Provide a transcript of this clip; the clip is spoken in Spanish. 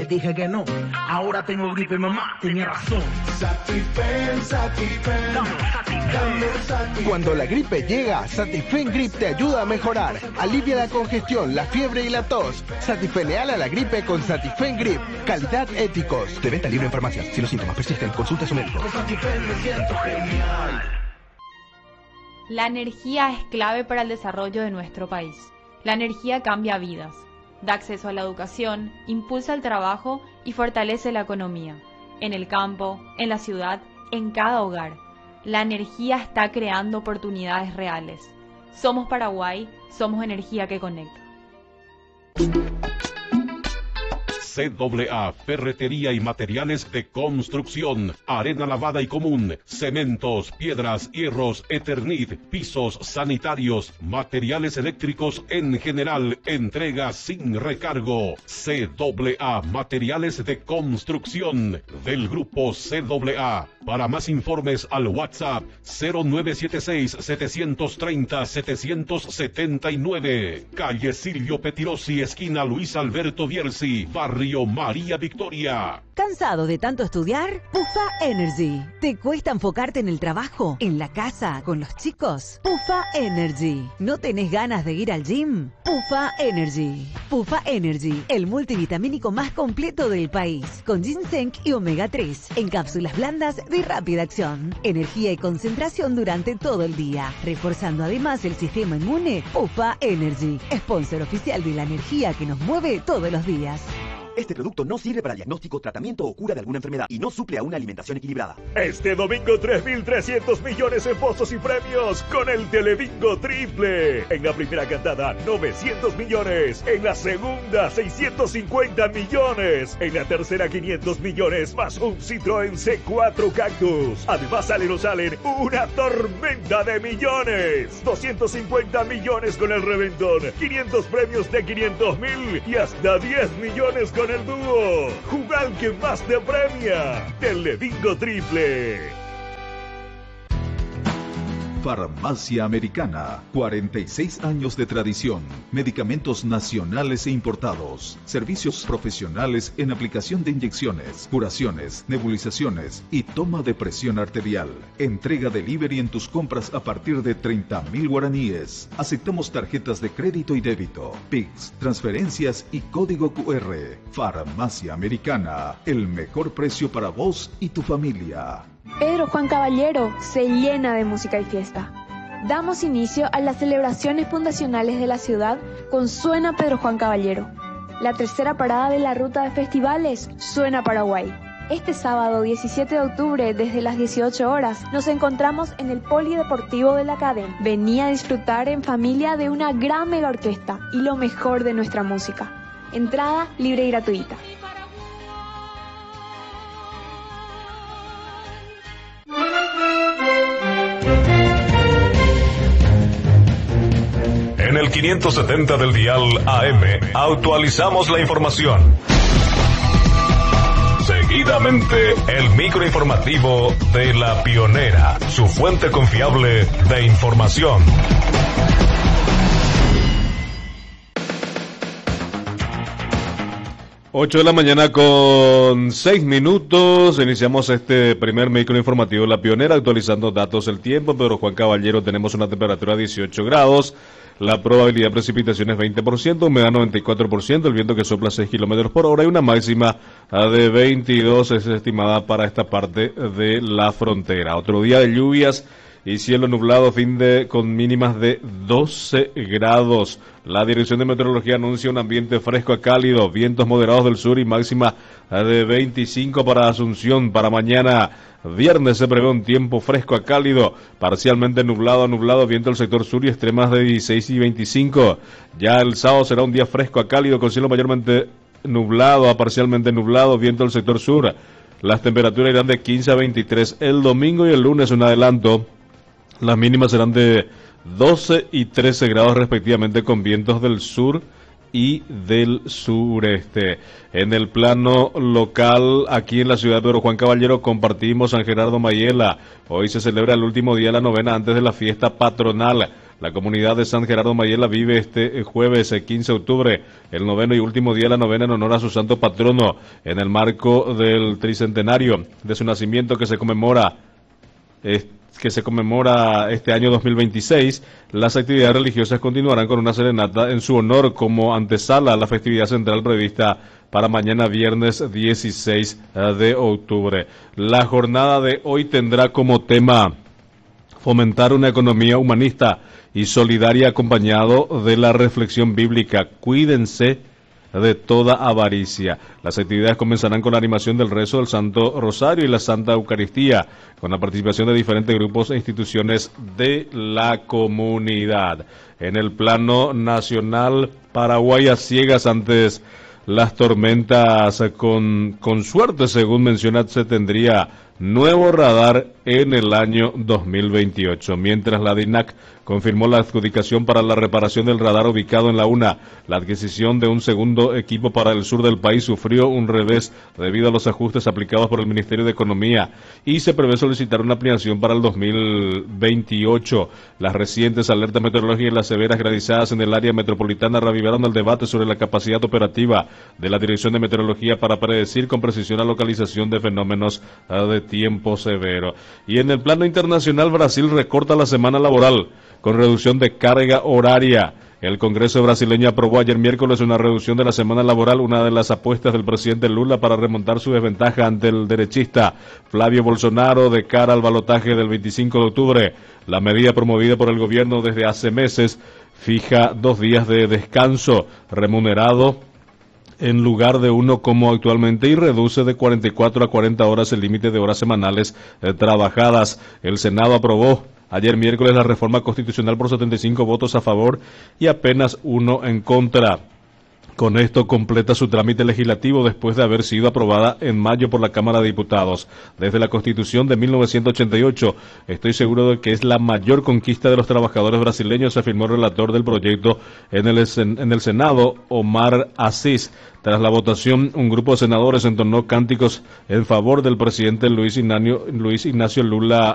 les dije que no. Ahora tengo gripe, mamá, tenía razón. Satifen, Satifen, dame Satifen. Cuando la gripe llega, Satifen Grip te ayuda a mejorar. Alivia la congestión, la fiebre y la tos. Satifeneal a la gripe con Satifen Grip. Calidad Éticos. De venta libre en farmacias. Si los síntomas persisten, consulta a su médico. Con Satifen me siento genial. La energía es clave para el desarrollo de nuestro país. La energía cambia vidas, da acceso a la educación, impulsa el trabajo y fortalece la economía. En el campo, en la ciudad, en cada hogar. La energía está creando oportunidades reales. Somos Paraguay, somos energía que conecta. CAA, Ferretería y Materiales de Construcción, arena lavada y común, cementos, piedras, hierros, Eternit, pisos sanitarios, materiales eléctricos en general, entrega sin recargo. CAA, Materiales de Construcción, del grupo CAA. Para más informes al WhatsApp 0976-730-779. Calle Silvio Petirosi, esquina Luis Alberto Bierzi, barrio María Victoria. ¿Cansado de tanto estudiar? Pufa Energy. ¿Te cuesta enfocarte en el trabajo, en la casa, con los chicos? Pufa Energy. ¿No tenés ganas de ir al gym? Pufa Energy. Pufa Energy, el multivitamínico más completo del país, con ginseng y omega 3, en cápsulas blandas de rápida acción. Energía y concentración durante todo el día, reforzando además el sistema inmune. Pufa Energy, sponsor oficial de la energía que nos mueve todos los días. Este producto no sirve para diagnóstico, tratamiento o cura de alguna enfermedad y no suple a una alimentación equilibrada. Este domingo 3.300 millones en pozos y premios con el Telebingo Triple. En la primera cantada 900 millones, en la segunda 650 millones, en la tercera 500 millones más un Citroën C4 Cactus. Además salen una tormenta de millones. 250 millones con el reventón, 500 premios de 500.000 y hasta 10 millones con el dúo. Jugá al que más te premia. Telebingo Triple. Farmacia Americana, 46 años de tradición, medicamentos nacionales e importados, servicios profesionales en aplicación de inyecciones, curaciones, nebulizaciones y toma de presión arterial. Entrega delivery en tus compras a partir de 30.000 guaraníes. Aceptamos tarjetas de crédito y débito, PIX, transferencias y código QR. Farmacia Americana, el mejor precio para vos y tu familia. Pedro Juan Caballero se llena de música y fiesta. Damos inicio a las celebraciones fundacionales de la ciudad con Suena Pedro Juan Caballero. La tercera parada de la ruta de festivales Suena Paraguay. Este sábado 17 de octubre desde las 18 horas nos encontramos en el Polideportivo de la Cadena. Vení a disfrutar en familia de una gran mega orquesta y lo mejor de nuestra música. Entrada libre y gratuita. En el 570 del dial AM actualizamos la información. Seguidamente, el microinformativo de La Pionera, su fuente confiable de información. 8 de la mañana con 6 minutos. Iniciamos este primer microinformativo La Pionera, actualizando datos del tiempo. Pedro Juan Caballero, tenemos una temperatura de 18 grados. La probabilidad de precipitación es 20%, humedad 94%, el viento que sopla 6 kilómetros por hora y una máxima de 22 es estimada para esta parte de la frontera. Otro día de lluvias y cielo nublado, con mínimas de 12 grados. La Dirección de Meteorología anuncia un ambiente fresco a cálido, vientos moderados del sur y máxima de 25 para Asunción. Para mañana viernes se prevé un tiempo fresco a cálido, parcialmente nublado, viento del sector sur y extremas de 16 y 25. Ya el sábado será un día fresco a cálido con cielo mayormente nublado a parcialmente nublado, viento del sector sur. Las temperaturas irán de 15 a 23. El domingo y el lunes un adelanto. Las mínimas serán de 12 y 13 grados respectivamente con vientos del sur y del sureste. En el plano local, aquí en la ciudad de Pedro Juan Caballero, compartimos San Gerardo Mayela. Hoy se celebra el último día de la novena antes de la fiesta patronal. La comunidad de San Gerardo Mayela vive este jueves 15 de octubre, el noveno y último día de la novena en honor a su santo patrono, en el marco del tricentenario de su nacimiento que se conmemora este año 2026. Las actividades religiosas continuarán con una serenata en su honor como antesala a la festividad central prevista para mañana viernes 16 de octubre. La jornada de hoy tendrá como tema fomentar una economía humanista y solidaria acompañado de la reflexión bíblica. Cuídense de toda avaricia. Las actividades comenzarán con la animación del rezo del Santo Rosario y la Santa Eucaristía, con la participación de diferentes grupos e instituciones de la comunidad. En el plano nacional, Paraguay a ciegas antes las tormentas, con suerte, según menciona, se tendría nuevo radar en el año 2028. Mientras la DINAC confirmó la adjudicación para la reparación del radar ubicado en la UNA, la adquisición de un segundo equipo para el sur del país sufrió un revés debido a los ajustes aplicados por el Ministerio de Economía y se prevé solicitar una ampliación para el 2028. Las recientes alertas meteorológicas y las severas granizadas en el área metropolitana reavivaron el debate sobre la capacidad operativa de la Dirección de Meteorología para predecir con precisión la localización de fenómenos de tiempo severo. Y en el plano internacional, Brasil recorta la semana laboral con reducción de carga horaria. El Congreso brasileño aprobó ayer miércoles una reducción de la semana laboral, una de las apuestas del presidente Lula para remontar su desventaja ante el derechista Flavio Bolsonaro de cara al balotaje del 25 de octubre. La medida promovida por el gobierno desde hace meses fija 2 días de descanso remunerado en lugar de 1 como actualmente y reduce de 44 a 40 horas el límite de horas semanales trabajadas. El Senado aprobó ayer miércoles la reforma constitucional por 75 votos a favor y apenas 1 en contra. Con esto completa su trámite legislativo después de haber sido aprobada en mayo por la Cámara de Diputados. Desde la Constitución de 1988, estoy seguro de que es la mayor conquista de los trabajadores brasileños, afirmó el relator del proyecto en el Senado, Omar Aziz. Tras la votación, un grupo de senadores entonó cánticos en favor del presidente Luis Ignacio Lula